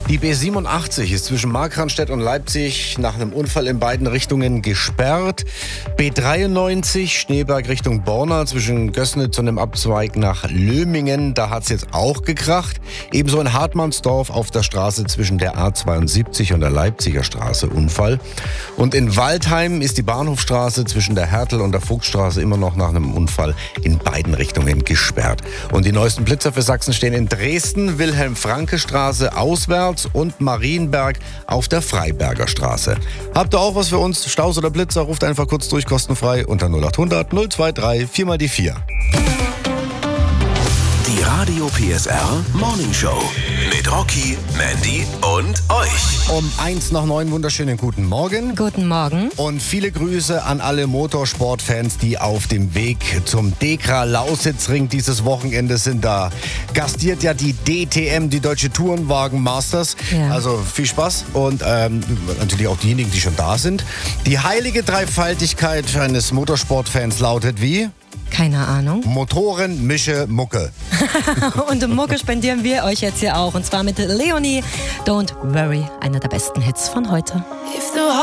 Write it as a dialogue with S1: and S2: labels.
S1: Die B87 ist zwischen Markranstädt und Leipzig nach einem Unfall in beiden Richtungen gesperrt. B93 Schneeberg Richtung Borna zwischen Gößnitz und dem Abzweig nach Lömingen. Da hat es jetzt auch gekracht. Ebenso in Hartmannsdorf auf der Straße zwischen der A72 und der Leipziger Straße Unfall. Und in Waldheim ist die Bahnhofstraße zwischen der Hertel und der Vogtstraße immer noch nach einem Unfall in beiden Richtungen gesperrt. Und die neuesten Blitzer für Sachsen stehen in Dresden, Wilhelm-Franke-Straße auswärts und Marienberg auf der Freiberger Straße. Habt ihr auch was für uns? Staus oder Blitzer? Ruft einfach kurz durch, kostenfrei unter 0800 023 4 mal die 4.
S2: Die Radio PSR Morning Show mit Rocky, Mandy und euch.
S1: Um 1:09 wunderschönen guten Morgen.
S3: Guten Morgen.
S1: Und viele Grüße an alle Motorsportfans, die auf dem Weg zum DEKRA Lausitzring dieses Wochenende sind. Da gastiert ja die DTM, die Deutsche Tourenwagen Masters.
S3: Ja.
S1: Also viel Spaß und natürlich auch diejenigen, die schon da sind. Die heilige Dreifaltigkeit eines Motorsportfans lautet wie?
S3: Keine Ahnung.
S1: Motoren, Mische, Mucke.
S3: Und Mucke spendieren wir euch jetzt hier auch. Und zwar mit Leonie, Don't Worry, einer der besten Hits von heute.